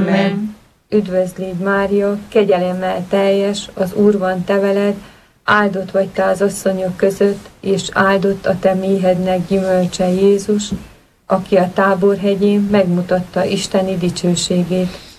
Amen. Üdvözlégy Mária, kegyelemmel teljes, az Úr van te veled, áldott vagy te az asszonyok között, és áldott a te méhednek gyümölcse Jézus, aki a Táborhegyén megmutatta Isteni dicsőségét.